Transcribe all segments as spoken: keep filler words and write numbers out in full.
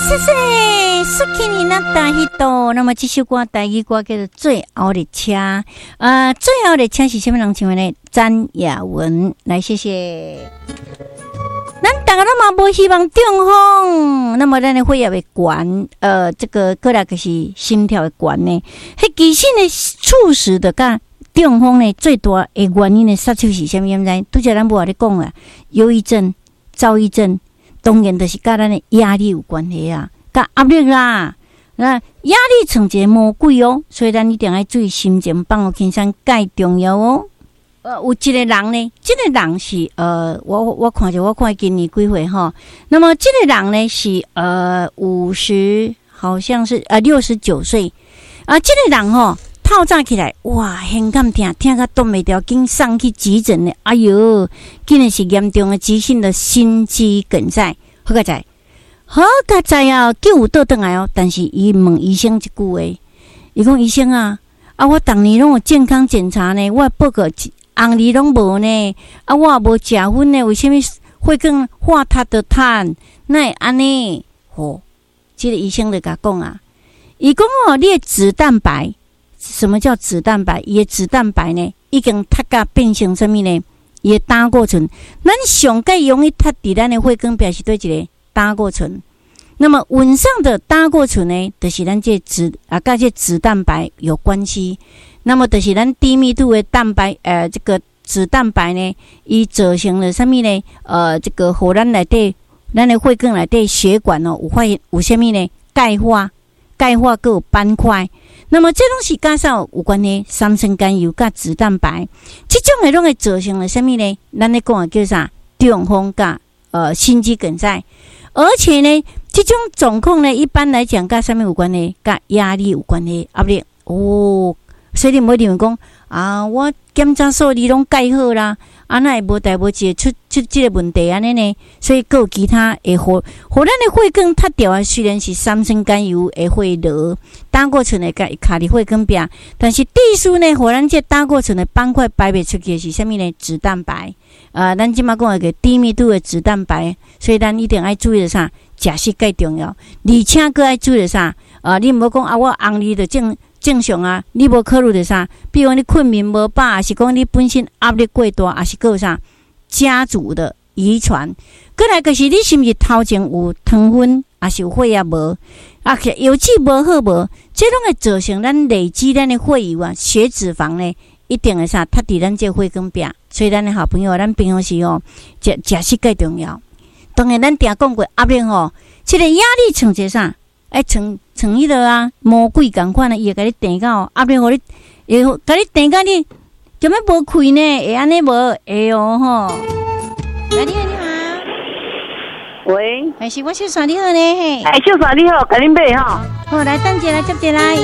谢谢，苏克尼那大一朵。那么这首歌台语歌叫做《最后的车》。呃，最后的车是什么人唱的呢？詹雅文。来，谢谢。咱大家都嘛无希望中风，那么咱的血压会悬，呃，这个过来就是心跳会悬呢。迄其实呢，促使的甲中风呢最大的原因呢，杀手是啥物？你知？拄则咱无话咧讲啊，忧郁症、躁郁症。当然就是跟咱的压力有关系啊，跟压力啦，那压力像一个魔鬼哦，所以咱一定要注意心情放好轻松，介重要哦。呃，有一个人呢，这个人是呃，我我看着我看今年几岁哈，那么这个人呢是呃五十，好像是呃六十九岁啊，这个人吼。透早起来，哇，很感痛，痛到动袂掉，紧送去急诊呢。哎哟，竟然是严重的急性的心肌梗塞。好个在，好个在啊，救有倒转来哦。但是伊问医生一句话，伊讲医生啊，啊我逐年拢有健康检查呢，我报告红利拢无呢，啊我也无食薰呢，为什么会跟化他的碳？那会安尼？哦，这个医生就甲讲啊，伊讲哦，你的脂蛋白。什么叫脂蛋白？伊的脂蛋白呢，已经脱甲变成什么呢？伊的胆固醇，咱上介容易脱伫咱的血管壁是对一个胆固醇。那么晚上的胆固醇呢，就是咱这脂啊，跟这脂蛋白有关系。那么就是咱低密度的蛋白，呃，这个脂蛋白呢，伊造成了什么呢？呃，这个互咱内底，咱的血管内底血管哦，有发现有什么呢？钙化，钙化各有斑块。那么这拢是加上有关的三酸甘油甲脂蛋白，这种的拢会造成了什么呢？咱咧讲的叫啥？中风甲呃心肌梗塞，而且呢，这种状况呢，一般来讲甲什么有关呢？甲压力有关的压力哦。所以你唔好认为讲啊，我检查数字拢介好啦，啊那会无代无志出出这个问题安尼呢？所以还有其他会互互咱的血管脱掉啊，虽然是三酸甘油会会落，胆固醇会甲卡伫血管壁，但是地数呢，互咱这胆固醇的斑块排袂出去的是啥物呢？脂蛋白，呃，咱即马讲一个低密度的脂蛋白，所以咱一定要注意的啥？食食介重要，而且佫要注意的啥？呃，你毋好讲啊，我红利就正。正常啊，你无考虑的啥？比如你困眠无饱，还是讲你本身压力过大，还是个啥家族的遗传？过来就是你是不是头前有糖分，还是有血压无？啊，油脂无好无？这拢会造成咱累积咱的血油啊，血脂肪呢，一定会啥？它伫咱这血管壁。所以咱的好朋友，咱平常时哦，食食食介重要。当然，咱定讲过压力吼，这个压力像一啥？哎，像像迄个啊，魔鬼共款啊，伊会甲你电到，压力互你，会甲你电到你，根本无开呢，会安尼无会哦吼。来，你好，你好。 喂， 还是我小嫂你好呢？嘿， 哎，小嫂你好，甲恁买吼。 好，来等者来接者来。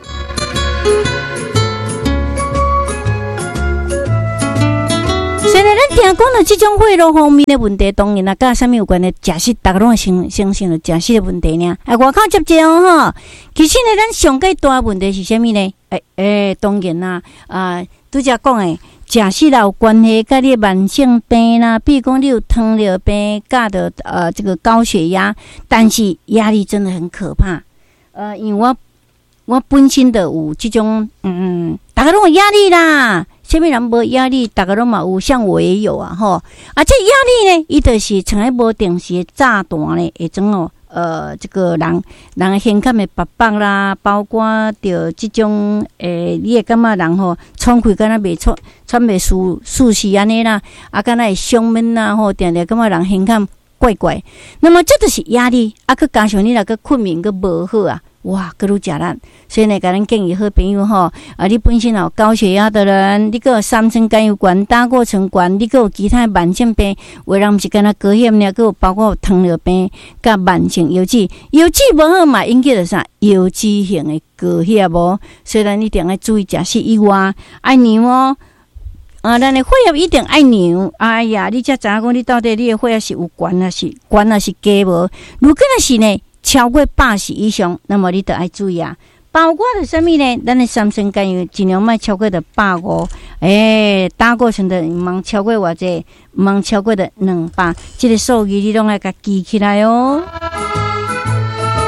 现在咱听讲的这种血路方面的问题，当然啦，甲啥物有关的，食食，大家拢会相相信了食食的问题呢。哎，外口接者哦吼，其实呢，咱上介大问题是啥物呢？哎哎，当然啦，啊，拄则讲诶，食食啦有关系，甲你慢性病啦，比如讲你有糖尿病，甲的呃这个高血压，但是压力真的很可怕。呃，因为我我本身的有这种嗯，大家拢有压力啦。什么人无压力？大家拢嘛有，像我也有啊，吼！啊，这压力呢，伊就是从来无定时的炸弹呢，会种哦，呃，这个人人胸腔的白板啦，包括着这种诶，你会感觉人吼，喘气敢若袂喘，喘袂舒舒适安尼啦，啊，敢若会胸闷啦，吼，定定感觉人胸腔怪怪。那么这就是压力，啊，佮加上你若个困眠佮无好啊。哇，各愈食力，所以呢，甲咱建议好朋友吼，啊，你本身有高血压的人，你个有三酸甘油高、胆固醇高，你个有其他慢性病，有人毋是干那高血压，个有包括糖尿病、甲慢性油脂，油脂无好嘛，引起了啥？油脂型的高血压无，所以咱一定要注意食食以外，爱牛哦。啊，咱的血压一定爱牛。哎呀，你才知影讲你到底你的血压是有悬还是悬还是低无？如果若是呢？超过八十以上，那么你得要注意啊。包括的什么呢？咱的三酸甘油尽量卖超过的百五，诶，胆固醇的唔茫超过偌济，唔茫超过的两百，这个数据你拢要甲记起来哦。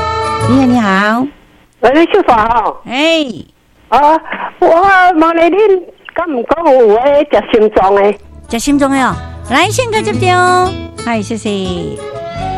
你好，你好， 喂，秀华吼， 哎， 啊，我问你，恁敢唔讲有诶食心脏诶？ 食心脏的哦，来，先个接掉，嗨，谢谢。